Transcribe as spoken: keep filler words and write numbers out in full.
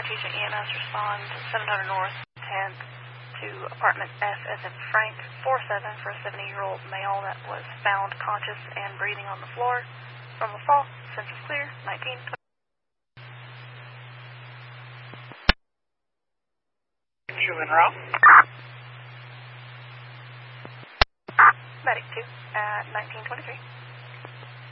Agent E M S respond seven hundred North tenth to apartment F as in Frank four seven for a seventy-year-old male that was found conscious and breathing on the floor from a fall. Census clear, nineteen twenty. Monroe. Medic two at nineteen twenty-three.